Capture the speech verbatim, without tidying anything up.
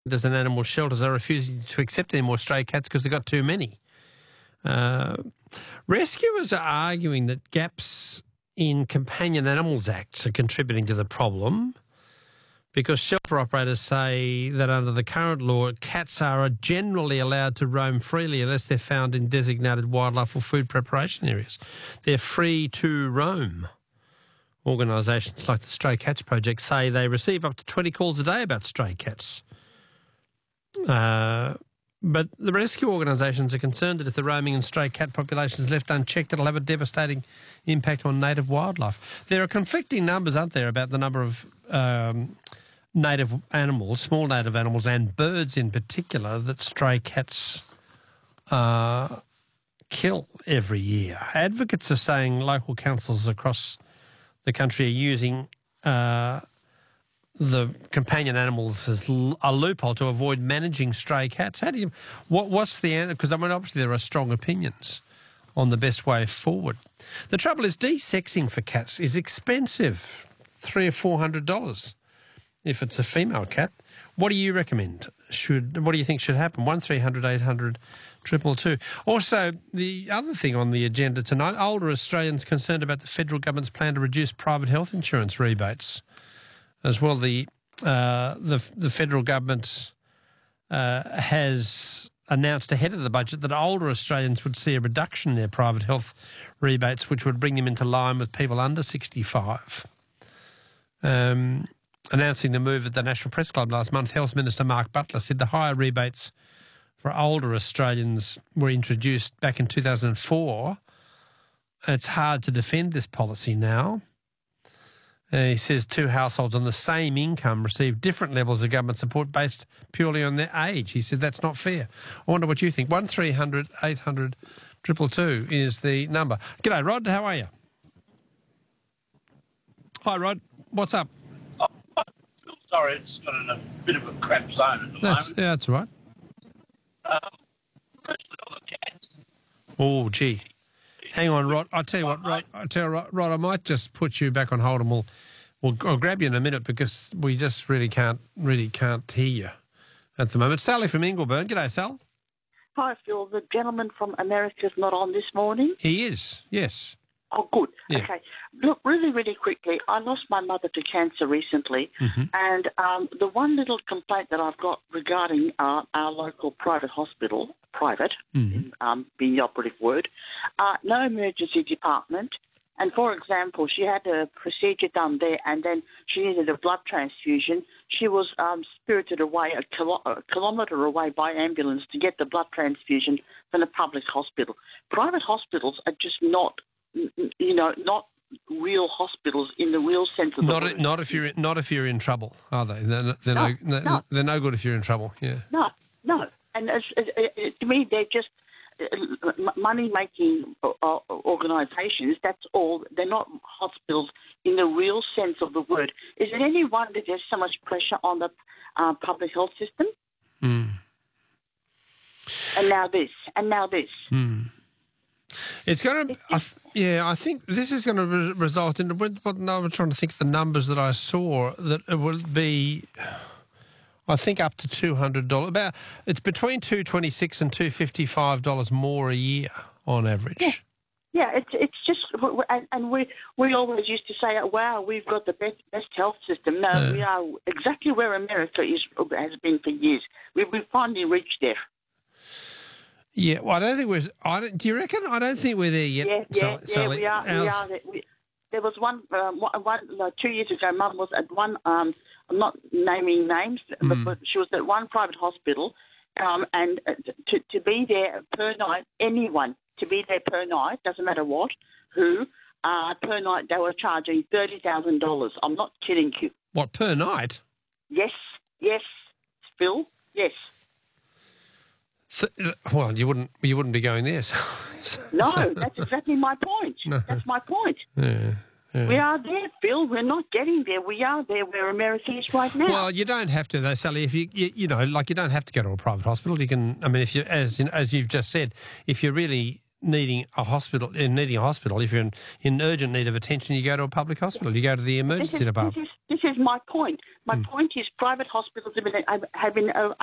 There's an animal shelters are refusing to accept any more stray cats because they've got too many. Uh, rescuers are arguing that gaps in Companion Animals Acts are contributing to the problem because shelter operators say that under the current law, cats are generally allowed to roam freely unless they're found in designated wildlife or food preparation areas. They're free to roam. Organisations like the Stray Cats Project say they receive up to twenty calls a day about stray cats. Uh, but the rescue organisations are concerned that if the roaming and stray cat population is left unchecked, it'll have a devastating impact on native wildlife. There are conflicting numbers, aren't there, about the number of um, native animals, small native animals and birds in particular, that stray cats uh, kill every year. Advocates are saying local councils across the country are using uh, the companion animals as a loophole to avoid managing stray cats. How do you? What, what's the answer? Because I mean, obviously there are strong opinions on the best way forward. The trouble is, de-sexing for cats is expensive, three or four hundred dollars if it's a female cat. What do you recommend? Should what do you think should happen? One three hundred eight hundred triple two. Also, the other thing on the agenda tonight: older Australians concerned about the federal government's plan to reduce private health insurance rebates. As well, the uh, the the federal government uh, has announced ahead of the budget that older Australians would see a reduction in their private health rebates, which would bring them into line with people under sixty-five. Um, announcing the move at the National Press Club last month, Health Minister Mark Butler said the higher rebates for older Australians were introduced back in two thousand four. It's hard to defend this policy now. Uh, he says two households on the same income receive different levels of government support based purely on their age. He said that's not fair. I wonder what you think. One three hundred eight hundred two two two is the number. G'day, Rod. How are you? Hi, Rod. What's up? Oh, sorry, it's got in a bit of a crap zone at the that's, moment. Yeah, that's all right. Um, firstly, all the cats. Oh, gee. Hang on, Rod. I'll tell you what, Rod. I'll tell you, Rod, Rod, I might just put you back on hold and we'll, we'll I'll grab you in a minute because we just really can't really can't hear you at the moment. Sally from Ingleburn. G'day, Sal. Hi, Phil. The gentleman from America's not on this morning? He is, yes. Oh, good. Yeah. Okay. Look, really, really quickly, I lost my mother to cancer recently, Mm-hmm. and um, the one little complaint that I've got regarding uh, our local private hospital, private, Mm-hmm. um, being the operative word, uh, no emergency department. And, for example, she had a procedure done there and then she needed a blood transfusion. She was um, spirited away a, kilo- a kilometre away by ambulance to get the blood transfusion from the public hospital. Private hospitals are just not, you know, not real hospitals in the real sense of the Not word. not if you're not if you're in trouble, are they? They're, they're No, no, no. they're no good if you're in trouble. Yeah. No, no. And it's, it, it, to me, they're just uh, money-making uh, organisations. That's all. They're not hospitals in the real sense of the word. Is it any wonder there's so much pressure on the uh, public health system? Mm. And now this, and now this. Mm. It's going to, I th- yeah, I think this is going to re- result in, what, no, I'm trying to think of the numbers that I saw, that it will be, I think up to two hundred dollars, about, it's between two hundred twenty-six dollars and two hundred fifty-five dollars more a year on average. Yeah. Yeah, it's it's just, and, and we we always used to say, "Wow, we've got the best best health system." No, Uh. we are exactly where America is has been for years. We we finally reached there. Yeah, well, I don't think we're, I don't, do you reckon? I don't think we're there yet. Yeah, yeah, Sally- yeah, Sally. we are. We Ours- are there. We, there was one, um, one, one no, two years ago. Mum was at one. Um, I'm not naming names, Mm. but, but she was at one private hospital, um, and uh, to to be there per night, anyone to be there per night, doesn't matter what, who, uh, per night they were charging thirty thousand dollars. I'm not kidding you. What, per night? Yes, yes, Phil, yes. So, well, you wouldn't you wouldn't be going there. So, No, that's exactly my point. No. That's my point. yeah, yeah. We are there, Phil. We're not getting there. We are there where America is right now. Well, you don't have to, though, Sally. If you, you, you know, like you don't have to go to a private hospital. You can, I mean, if you, as you know, as you've just said, if you really needing a hospital, in needing a hospital, if you're in, in urgent need of attention, you go to a public hospital. You go to the emergency this is, department. This is, this is my point. My mm. point is private hospitals have been, have been